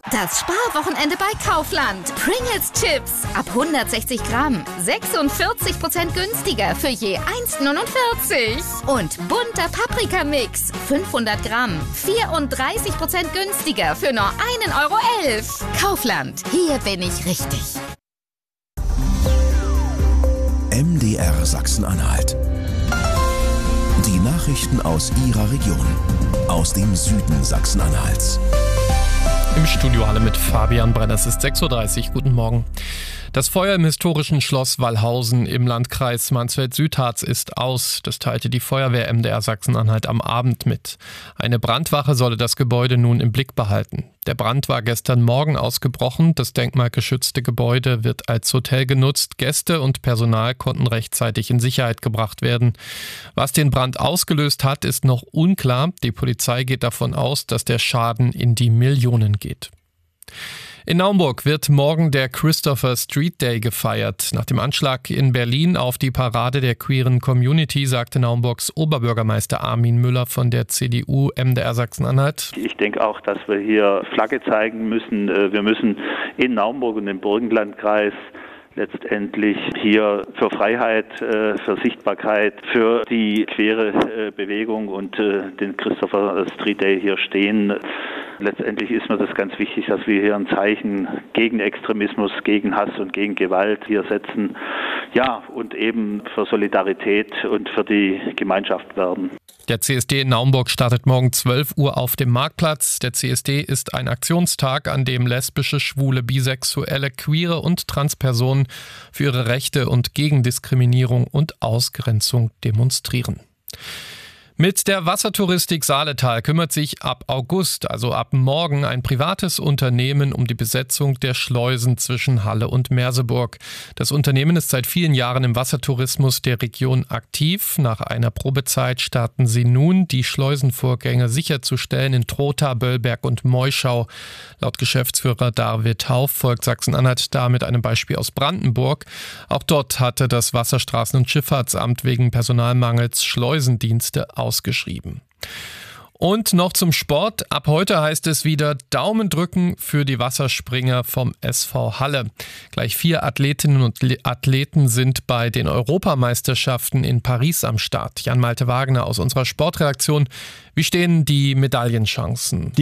Das Sparwochenende bei Kaufland. Pringles Chips ab 160 Gramm. 46% günstiger für je 1,49. Und bunter Paprikamix. 500 Gramm. 34% günstiger für nur 1,11 €. Kaufland. Hier bin ich richtig. MDR Sachsen-Anhalt. Die Nachrichten aus Ihrer Region. Aus dem Süden Sachsen-Anhalts. Im Studio Halle mit Fabian Brenner. Es ist 6:30 Uhr. Guten Morgen. Das Feuer im historischen Schloss Wallhausen im Landkreis Mansfeld-Südharz ist aus. Das teilte die Feuerwehr MDR Sachsen-Anhalt am Abend mit. Eine Brandwache solle das Gebäude nun im Blick behalten. Der Brand war gestern Morgen ausgebrochen. Das denkmalgeschützte Gebäude wird als Hotel genutzt. Gäste und Personal konnten rechtzeitig in Sicherheit gebracht werden. Was den Brand ausgelöst hat, ist noch unklar. Die Polizei geht davon aus, dass der Schaden in die Millionen geht. In Naumburg wird morgen der Christopher Street Day gefeiert. Nach dem Anschlag in Berlin auf die Parade der queeren Community sagte Naumburgs Oberbürgermeister Armin Müller von der CDU MDR Sachsen-Anhalt: Ich denke auch, dass wir hier Flagge zeigen müssen. Wir müssen in Naumburg und im Burgenlandkreis letztendlich hier für Freiheit, für Sichtbarkeit, für die queere Bewegung und den Christopher Street Day hier stehen. Letztendlich ist mir das ganz wichtig, dass wir hier ein Zeichen gegen Extremismus, gegen Hass und gegen Gewalt hier setzen. Ja, und eben für Solidarität und für die Gemeinschaft werden. Der CSD in Naumburg startet morgen 12 Uhr auf dem Marktplatz. Der CSD ist ein Aktionstag, an dem lesbische, schwule, bisexuelle, queere und Transpersonen für ihre Rechte und gegen Diskriminierung und Ausgrenzung demonstrieren. Mit der Wassertouristik Saaletal kümmert sich ab August, also ab morgen, ein privates Unternehmen um die Besetzung der Schleusen zwischen Halle und Merseburg. Das Unternehmen ist seit vielen Jahren im Wassertourismus der Region aktiv. Nach einer Probezeit starten sie nun, die Schleusenvorgänge sicherzustellen in Trotha, Böllberg und Meuschau. Laut Geschäftsführer David Hauf folgt Sachsen-Anhalt da mit einem Beispiel aus Brandenburg. Auch dort hatte das Wasserstraßen- und Schifffahrtsamt wegen Personalmangels Schleusendienste ausgeschrieben. Und noch zum Sport. Ab heute heißt es wieder Daumen drücken für die Wasserspringer vom SV Halle. Gleich 4 Athletinnen und Athleten sind bei den Europameisterschaften in Paris am Start. Jan-Malte Wagner aus unserer Sportredaktion. Wie stehen die Medaillenchancen?